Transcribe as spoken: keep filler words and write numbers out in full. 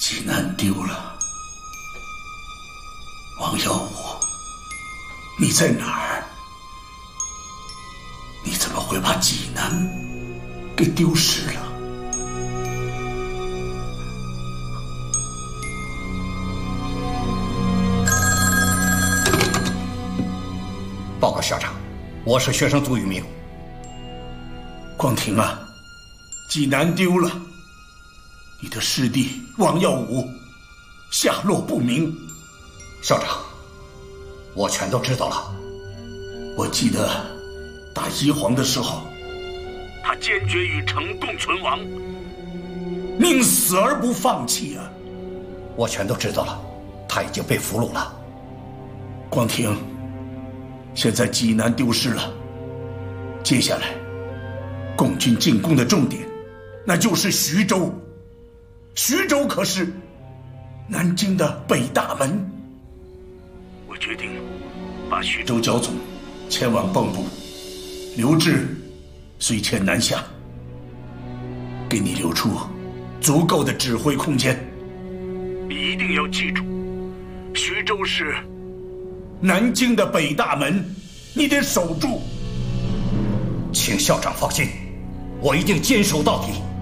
济南丢了，王耀武，你在哪儿？你怎么会把济南给丢失了？ 报告校长，我是学生组宇明。 光庭啊，济南丢了，你的师弟王耀武下落不明。 校长，我全都知道了。 我记得打一黄的时候，他坚决与城共存亡，宁死而不放弃啊！ 我全都知道了，他已经被俘虏了。 光庭，现在济南丢失了，接下来共军进攻的重点，那就是徐州。徐州可是南京的北大门。我决定把徐州剿总迁往蚌埠，刘志随迁南下，给你留出足够的指挥空间。你一定要记住，徐州是南京的北大门，你得守住。 请校长放心，我一定坚守到底。